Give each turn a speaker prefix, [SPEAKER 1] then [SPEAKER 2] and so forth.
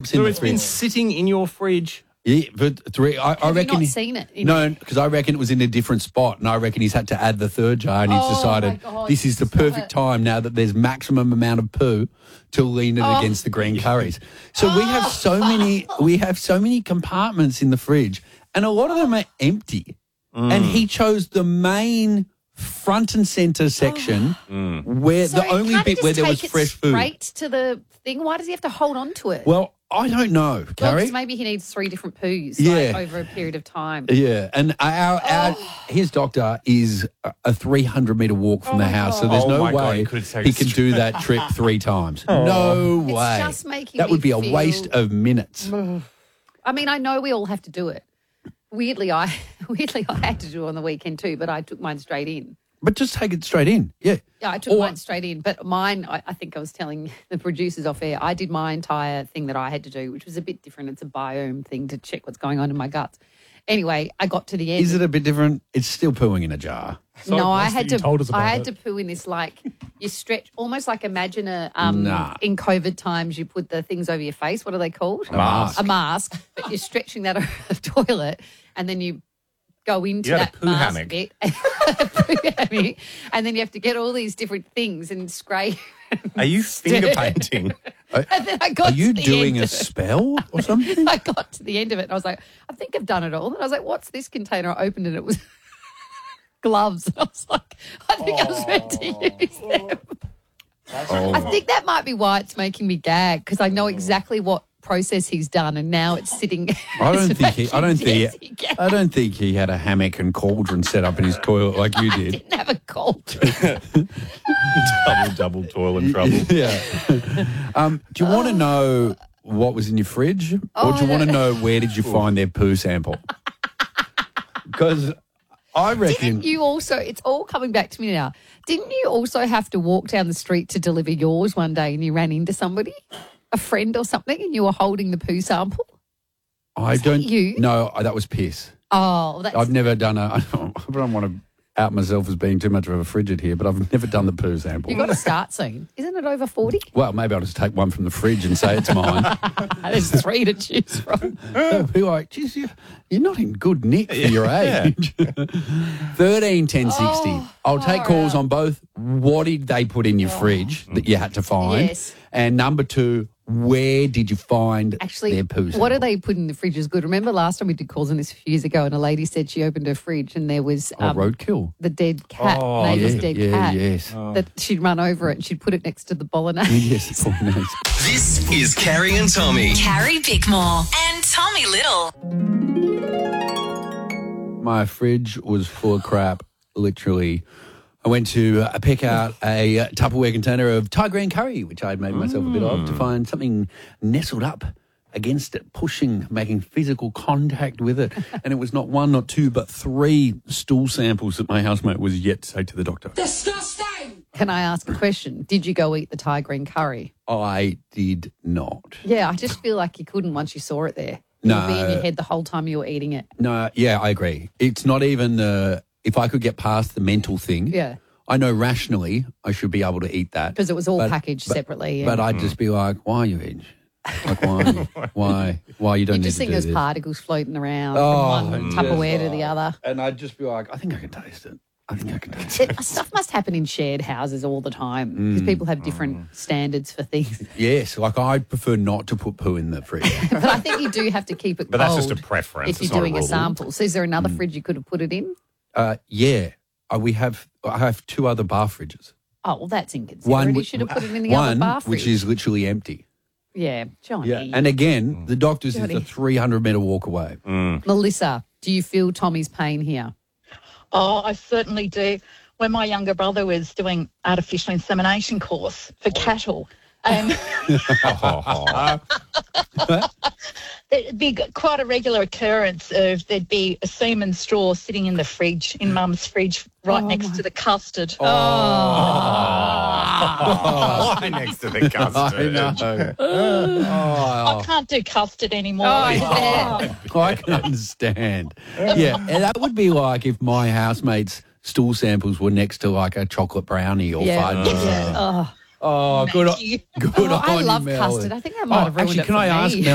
[SPEAKER 1] lumps in
[SPEAKER 2] So
[SPEAKER 1] the
[SPEAKER 2] it's been
[SPEAKER 1] fridge.
[SPEAKER 2] sitting in your fridge.
[SPEAKER 1] Yeah, but three. I
[SPEAKER 3] Have
[SPEAKER 1] reckon.
[SPEAKER 3] you not seen it?
[SPEAKER 1] No, because I reckon it was in a different spot, and I reckon he's had to add the third jar, and he's
[SPEAKER 3] Oh,
[SPEAKER 1] decided
[SPEAKER 3] my God,
[SPEAKER 1] this is the
[SPEAKER 3] stop
[SPEAKER 1] perfect
[SPEAKER 3] it.
[SPEAKER 1] time now that there's maximum amount of poo to lean it against the green curries. So we have so many compartments in the fridge, and a lot of them are empty. And he chose the main front and centre section where
[SPEAKER 3] Sorry,
[SPEAKER 1] the only
[SPEAKER 3] can't he
[SPEAKER 1] bit where
[SPEAKER 3] just
[SPEAKER 1] there was
[SPEAKER 3] take it
[SPEAKER 1] fresh food.
[SPEAKER 3] straight to the thing? Why does he have to hold on to it?
[SPEAKER 1] Well, I don't know,
[SPEAKER 3] Well,
[SPEAKER 1] Carrie.
[SPEAKER 3] 'cause maybe he needs 3 different poos
[SPEAKER 1] Yeah.
[SPEAKER 3] over a period of time.
[SPEAKER 1] Yeah, and his doctor is a 300-metre walk from the house, so there's
[SPEAKER 2] Oh
[SPEAKER 1] no
[SPEAKER 2] my God,
[SPEAKER 1] way
[SPEAKER 2] he could take
[SPEAKER 1] he
[SPEAKER 2] it
[SPEAKER 1] can do that trip 3 times. No
[SPEAKER 3] It's
[SPEAKER 1] way.
[SPEAKER 3] just making
[SPEAKER 1] that would
[SPEAKER 3] me
[SPEAKER 1] be a
[SPEAKER 3] feel-
[SPEAKER 1] waste of minutes.
[SPEAKER 3] I mean, I know we all have to do it. Weirdly, I had to do it on the weekend too, but I took mine straight in.
[SPEAKER 1] But just take it straight in. Yeah.
[SPEAKER 3] Yeah, I took mine straight in. But mine, I think I was telling the producers off air, I did my entire thing that I had to do, which was a bit different. It's a biome thing to check what's going on in my guts. Anyway, I got to the end.
[SPEAKER 1] Is it a bit different? It's still pooing in a jar.
[SPEAKER 3] No, I
[SPEAKER 4] nice
[SPEAKER 3] had
[SPEAKER 4] that you
[SPEAKER 3] to.
[SPEAKER 4] told us about
[SPEAKER 3] I had
[SPEAKER 4] it.
[SPEAKER 3] to poo in this you stretch almost like imagine a
[SPEAKER 1] Nah.
[SPEAKER 3] in COVID times you put the things over your face. What are they called?
[SPEAKER 1] mask.
[SPEAKER 3] A mask. But you're stretching that over the toilet, and then you go into
[SPEAKER 2] You had a
[SPEAKER 3] that
[SPEAKER 2] poo
[SPEAKER 3] mask
[SPEAKER 2] hammock.
[SPEAKER 3] bit, poo hammock, and then you have to get all these different things and scrape.
[SPEAKER 2] Are you finger painting?
[SPEAKER 3] And then I got
[SPEAKER 1] Are you
[SPEAKER 3] to the
[SPEAKER 1] doing
[SPEAKER 3] end
[SPEAKER 1] a
[SPEAKER 3] of it.
[SPEAKER 1] spell or something?
[SPEAKER 3] I got to the end of it and I was like, I think I've done it all. And I was like, what's this container? I opened it. It was gloves. And I was like, I think I was meant to use them. I think that might be why it's making me gag because I know exactly what process he's done and now it's sitting.
[SPEAKER 1] I don't think
[SPEAKER 3] Jesse gag.
[SPEAKER 1] I don't think he had a hammock and cauldron set up in his toilet like you did.
[SPEAKER 3] Didn't have a cold.
[SPEAKER 2] double toilet trouble.
[SPEAKER 1] Yeah. Do you want to know what was in your fridge, or do you want to know where did you find their poo sample? Because I reckon
[SPEAKER 3] Didn't you also, it's all coming back to me now. Didn't you also have to walk down the street to deliver yours one day and you ran into somebody, a friend or something, and you were holding the poo sample?
[SPEAKER 1] I don't.
[SPEAKER 3] you?
[SPEAKER 1] No, that was piss.
[SPEAKER 3] Oh, that's
[SPEAKER 1] I've never done I don't want to out myself as being too much of a frigid here, but I've never done the poo sample.
[SPEAKER 3] you've got to start soon. Isn't it over 40?
[SPEAKER 1] Well, maybe I'll just take one from the fridge and say it's mine.
[SPEAKER 3] There's 3 to choose from.
[SPEAKER 1] They'll be like, geez, you're not in good nick for your age. 13 10 60. I'll take calls on both. What did they put in your fridge that you had to find?
[SPEAKER 3] Yes.
[SPEAKER 1] And number 2, where did you find
[SPEAKER 3] Actually,
[SPEAKER 1] their poo sample?
[SPEAKER 3] what do they put in the fridge is good. Remember last time we did calls on this a few years ago and a lady said she opened her fridge and there was
[SPEAKER 1] Roadkill.
[SPEAKER 3] the dead cat,
[SPEAKER 2] Oh,
[SPEAKER 3] neighbour's
[SPEAKER 1] yeah,
[SPEAKER 3] dead
[SPEAKER 1] yeah,
[SPEAKER 3] cat,
[SPEAKER 1] yes.
[SPEAKER 3] that she'd run over it and she'd put it next to the bolognese.
[SPEAKER 1] Yes, poor nose.
[SPEAKER 5] This is Carrie and Tommy.
[SPEAKER 6] Carrie Bickmore and Tommy Little.
[SPEAKER 1] My fridge was full of crap, literally. I went to pick out a Tupperware container of Thai green curry, which I'd made myself a bit of, to find something nestled up against it, pushing, making physical contact with it. And it was not 1, not 2, but 3 stool samples that my housemate was yet to take to the doctor.
[SPEAKER 3] Can I ask a question? Did you go eat the Thai green curry?
[SPEAKER 1] I did not.
[SPEAKER 3] Yeah, I just feel like you couldn't once you saw it there. It
[SPEAKER 1] No.
[SPEAKER 3] would be in your head the whole time you were eating it.
[SPEAKER 1] No, yeah, I agree. It's not even if I could get past the mental thing.
[SPEAKER 3] Yeah.
[SPEAKER 1] I know rationally I should be able to eat that.
[SPEAKER 3] Because it was all
[SPEAKER 1] But-
[SPEAKER 3] packaged separately.
[SPEAKER 1] But I'd just be like, why are you eating? Like, why you don't
[SPEAKER 3] you
[SPEAKER 1] need
[SPEAKER 3] just
[SPEAKER 1] to
[SPEAKER 3] think
[SPEAKER 1] do
[SPEAKER 3] there's
[SPEAKER 1] this?
[SPEAKER 3] particles floating around
[SPEAKER 1] Oh,
[SPEAKER 3] from one
[SPEAKER 1] yes.
[SPEAKER 3] Tupperware to the other.
[SPEAKER 1] And I'd just be like, I think I can taste it. I think I can taste it.
[SPEAKER 3] Stuff must happen in shared houses all the time because people have different standards for things.
[SPEAKER 1] Yes, like I'd prefer not to put poo in the fridge.
[SPEAKER 3] But I think you do have to keep it
[SPEAKER 2] But
[SPEAKER 3] cold.
[SPEAKER 2] that's just a preference.
[SPEAKER 3] If
[SPEAKER 2] It's
[SPEAKER 3] you're
[SPEAKER 2] not a
[SPEAKER 3] doing a
[SPEAKER 2] rule.
[SPEAKER 3] sample. So is there another fridge you could have put it in?
[SPEAKER 1] Yeah, I have 2 other bar fridges.
[SPEAKER 3] Oh, well, that's inconsiderate. You should have put it in the other
[SPEAKER 1] One
[SPEAKER 3] bar fridge.
[SPEAKER 1] which is literally empty.
[SPEAKER 3] Yeah, Johnny.
[SPEAKER 1] Yeah, and again, the doctor's is
[SPEAKER 3] Johnny.
[SPEAKER 1] a 300-metre walk away.
[SPEAKER 3] Melissa, do you feel Tommy's pain here?
[SPEAKER 7] Oh, I certainly do. When my younger brother was doing artificial insemination course for cattle, there'd be quite a regular occurrence of there'd be a semen straw sitting in the fridge, in Mum's fridge, right next to the custard.
[SPEAKER 2] Why next to the custard?
[SPEAKER 1] I know.
[SPEAKER 7] I can't do custard anymore.
[SPEAKER 1] I can understand. Yeah, and that would be like if my housemate's stool samples were next to like a chocolate brownie or fudge.
[SPEAKER 3] Yeah. Oh,
[SPEAKER 1] Oh, good,
[SPEAKER 7] Thank you.
[SPEAKER 1] good on
[SPEAKER 3] I
[SPEAKER 1] you,
[SPEAKER 3] love
[SPEAKER 1] Mel.
[SPEAKER 3] custard. I think that might have ruined
[SPEAKER 1] actually,
[SPEAKER 3] it
[SPEAKER 1] can
[SPEAKER 3] for
[SPEAKER 1] I ask
[SPEAKER 3] me.
[SPEAKER 1] Mel?